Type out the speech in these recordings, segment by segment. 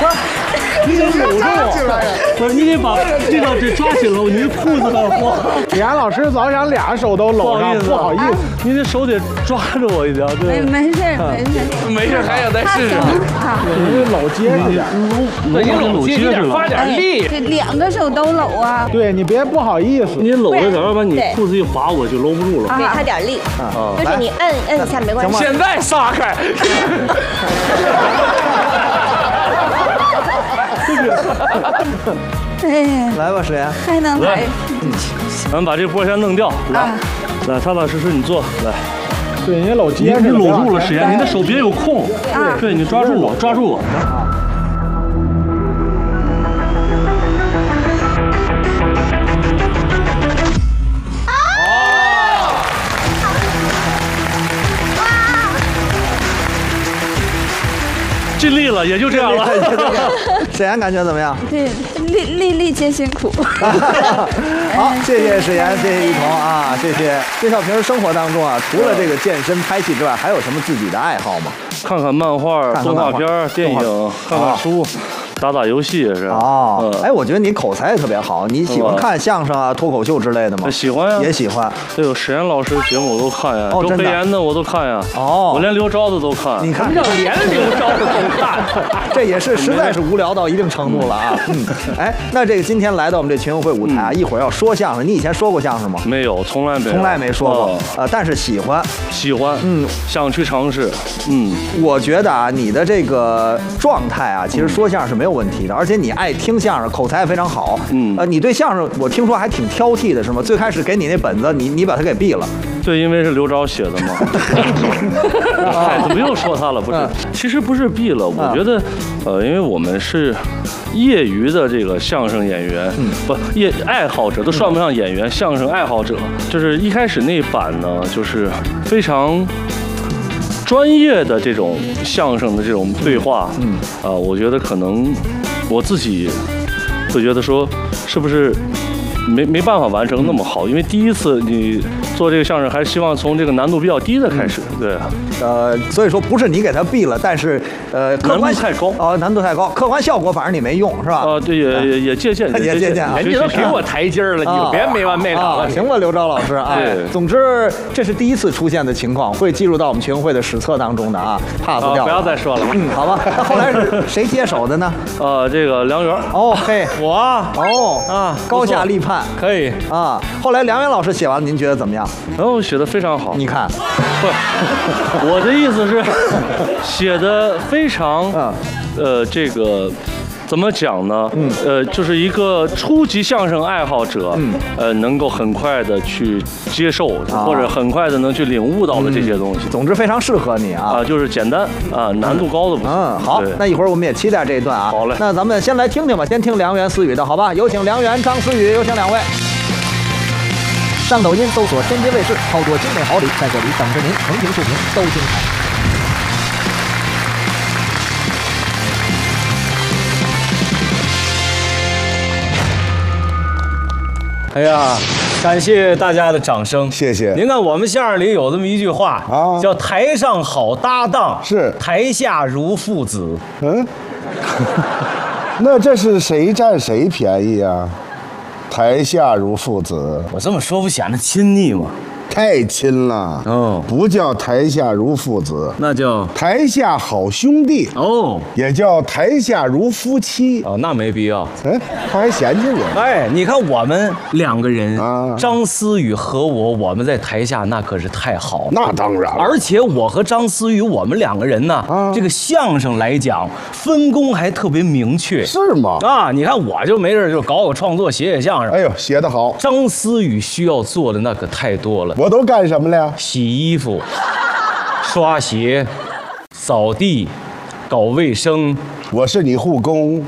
你得搂着我，不是你得把这个这抓紧了，你的裤子很慌。 李安老师早想俩手都搂上，不好意思， 你的手得抓着我一点，对。 没事， 没事，还想再试试。 你搂结实点， 对，你搂结实了， 发点力。 这2个手都搂啊。 对你别不好意思， 你搂着点，要不然你裤子一滑，我就搂不住了。 给他点力，就是你摁一下没关系。 现在撒开。 哎， 来吧，史岩， 还能来。 咱们把这波先弄掉，来，踏踏实实你坐，来。 对你搂结实， 你搂住了，史岩，你的手别有空。对，你抓住我，抓住我。尽力了，也就这样了。 史岩感觉怎么样？ 对，历皆辛苦。 好，谢谢史岩，谢谢一彤啊，谢谢。介绍平时生活当中啊，除了这个健身、拍戏之外，还有什么自己的爱好吗？ 看看漫画、动画片、电影，看看书。打游戏也是哦，哎，我觉得你口才也特别好，你喜欢看相声啊、脱口秀之类的吗？ 喜欢呀， 也喜欢。 对，有史岩老师节目我都看呀，周飞岩的我都看呀。 哦， 我连刘钊的都看。 你看， 什么叫连刘钊的都看？ 这也是实在是无聊到一定程度了啊。哎，那这个今天来到我们这群友会舞台啊，一会儿要说相声，你以前说过相声吗？ 没有，从来没说过。但是喜欢，想去尝试。 我觉得啊，你的这个状态啊，其实说相声是没有问题的，而且你爱听相声，口才也非常好。你对相声我听说还挺挑剔的，是吗？最开始给你那本子，你把它给毙了。 对，因为是刘钊写的嘛。怎么又说他了？不是，其实不是毙了，我觉得，因为我们是业余的这个相声演员，爱好者都算不上演员，相声爱好者。就是一开始那版呢，就是非常专业的这种相声的这种对话，我觉得可能我自己会觉得说，是不是没办法完成那么好？因为第一次你做这个相声，还是希望从这个难度比较低的开始。对， 所以说不是你给他毙了，但是难度太高难度太高，客观效果反正你没用是吧？ 对，也借鉴啊， 人家都给我台阶了，你就别没完没了了。 行吧，刘钊老师啊。总之这是第一次出现的情况，会记录到我们群会的史册当中的啊。pass 掉， 不要再说了。 好吧。那后来是谁接手的呢？ 这个梁元。 嘿， 我高下立判， 可以啊。后来梁元老师写完了，您觉得怎么样？ 写得非常好。 你看， 不，我的意思是，写得非常，这个怎么讲呢？就是一个初级相声爱好者，能够很快的去接受，或者很快的能去领悟到的这些东西。 总之非常适合你啊！ 就是简单啊，难度高的不行。 好，那一会儿我们也期待这一段啊。 好嘞， 那咱们先来听听吧，先听梁元、思雨的好吧？有请梁元、张思雨，有请两位。上抖音搜索天津卫视，操作精美好礼在这里等着您，横屏竖屏都精彩。 哎呀，感谢大家的掌声， 谢谢。 您看我们相声里有这么一句话啊，叫台上好搭档， 是台下如父子。 那这是谁占谁便宜啊？台下如父子， 我这么说不显得亲昵吗？ 太亲了，不叫台下如父子， 那叫台下好兄弟也叫台下如夫妻那没必要。 他还嫌弃我。 哎，你看我们两个人张思雨和我们在台下那可是太好了。 那当然了， 而且我和张思雨我们两个人呢，这个相声来讲分工还特别明确。 是吗？ 你看我就没事就搞创作，写相声。 哎呦，写得好。 张思雨需要做的那可太多了。 我都干什么了呀？ 洗衣服、刷鞋、扫地、搞卫生。 我是你护工。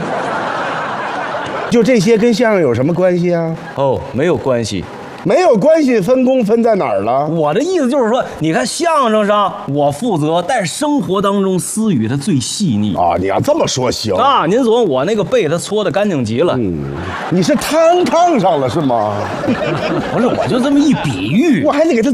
就这些跟相声有什么关系啊？ 没有关系。 没有关系，分工分在哪儿了？ 我的意思就是说，你看相声上我负责，但是生活当中思雨他最细腻啊。你要这么说行啊？您琢磨我那个被他搓得干净极了。 你是摊炕上了是吗？ 不是，我就这么一比喻， 我还得给他